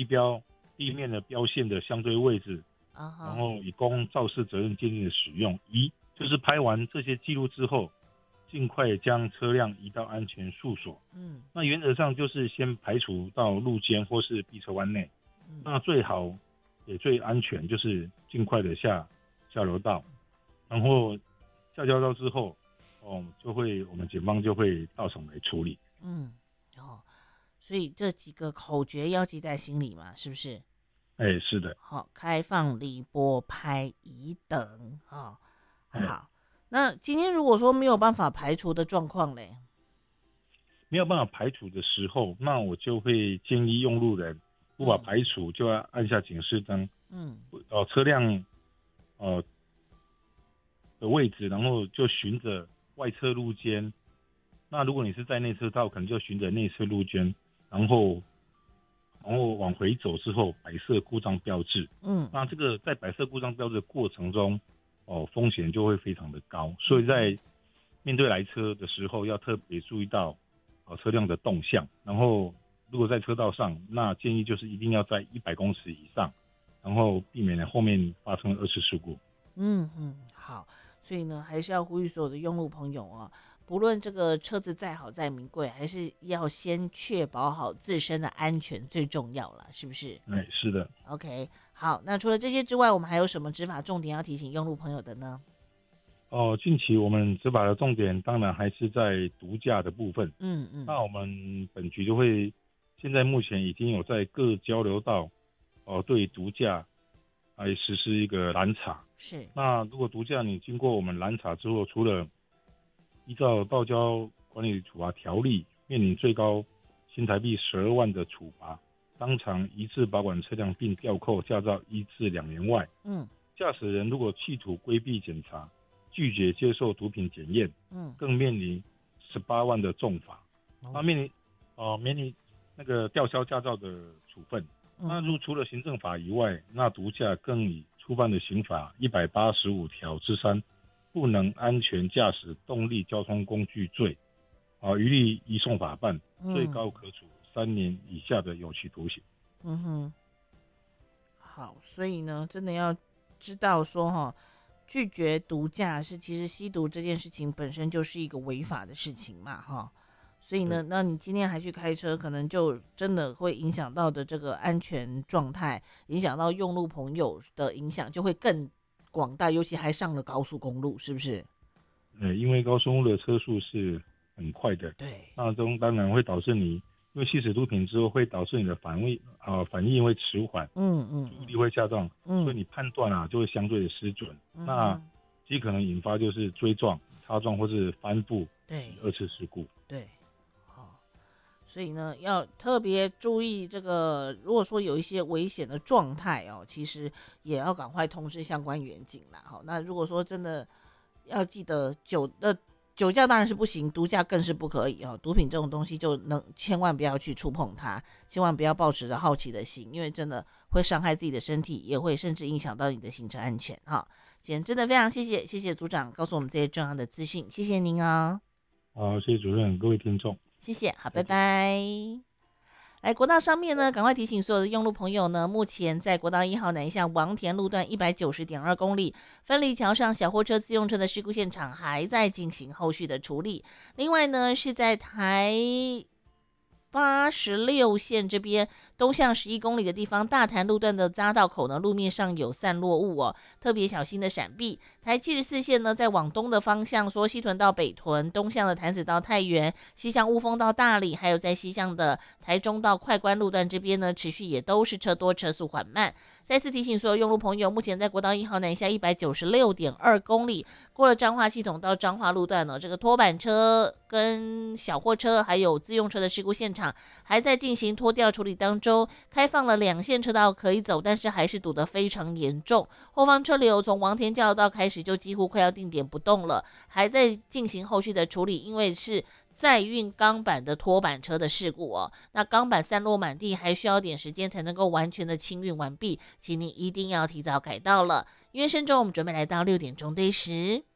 地面的标线的相对位置，然后以供肇事责任鉴定的使用。就是拍完这些记录之后，尽快将车辆移到安全束所。那原则上就是先排除到路肩或是避车弯内。那最好也最安全就是尽快的下楼道，然后下交道之后，我们警方就会到场来处理。 所以这几个口诀要记在心里嘛，是不是？ 是的。 好，开放、离拨、拍、移等。好，那今天如果说没有办法排除的状况嘞， 没有办法排除的时候，那我就会建议用路人无法排除就要按下警示灯。车辆的位置，然后就循着外侧路肩。那如果你是在内车道，可能就循着内侧路肩，然后往回走之后摆设故障标志。那这个在摆设故障标志的过程中，风险就会非常的高，所以在面对来车的时候要特别注意到车辆的动向。然后如果在车道上，那建议就是一定要在100公尺以上，然后避免了后面发生二次事故。 好，所以呢，还是要呼吁所有的用路朋友啊，不论这个车子再好再名贵，还是要先确保好自身的安全最重要了，是不是？ 是的。 OK， 好，那除了这些之外，我们还有什么执法重点要提醒用路朋友的呢？ 近期我们执法的重点当然还是在毒驾的部分。那我们本局就会现在目前已经有在各交流道对毒驾来实施一个拦查。 是。那如果毒驾你经过我们拦查之后，除了依照道交管理处罚条例面临最高新台币12万的处罚，当场移置保管车辆并吊扣驾照1至2年外，驾驶人如果企图规避检查，拒绝接受毒品检验，更面临18万的重罚。那面临那个吊销驾照的处分。那除了行政法以外，那毒驾更以触犯的刑法185条之3不能安全驾驶动力交通工具罪，予以移送法办，最高可处3年以下的有期徒刑。 好，所以呢，真的要知道说拒绝毒驾其实吸毒这件事情本身就是一个违法的事情嘛所以呢，那你今天还去开车，可能就真的会影响到的这个安全状态，影响到用路朋友的影响就会更广大，尤其还上了高速公路，是不是？ 因为高速公路的车速是很快的， 对， 那中当然会导致你因为吸食毒品之后，会导致你的反应会迟缓，注意力会下降，所以你判断就会相对的失准，那极可能引发就是追撞、擦撞或是翻覆， 对， 二次事故， 对。所以呢，要特别注意这个，如果说有一些危险的状态其实也要赶快通知相关员警啦。那如果说真的要记得酒驾当然是不行，毒驾更是不可以毒品这种东西千万不要去触碰它，千万不要抱持着好奇的心，因为真的会伤害自己的身体，也会甚至影响到你的行车安全今天真的非常谢谢组长告诉我们这些重要的资讯，谢谢您好，谢谢主任，各位听众。 谢谢，好，拜拜。来，国道上面呢，赶快提醒所有的用路朋友呢，目前在国道1号南向王田路段190.2公里分离桥上小货车、自用车的事故现场还在进行后续的处理。另外呢，是在台86线这边东向11公里的地方，大潭路段的匝道口呢，路面上有散落物特别小心的闪避。台74线呢，在往东的方向，说西屯到北屯，东向的潭子到太原，西向雾峰到大里，还有在西向的台中到快关路段这边呢，持续也都是车多车速缓慢。再次提醒所有用路朋友，目前在国道1号南下196.2公里，过了彰化系统到彰化路段这个拖板车跟小货车还有自用车的事故现场还在进行拖吊处理当中，开放了2线车道可以走，但是还是堵得非常严重，后方车流从王田交流道开始就几乎快要定点不动了，还在进行后续的处理，因为是载运钢板的拖板车的事故那钢板散落满地，还需要点时间才能够完全的清运完毕，请你一定要提早改道了。因为深州我们准备来到6点钟对时。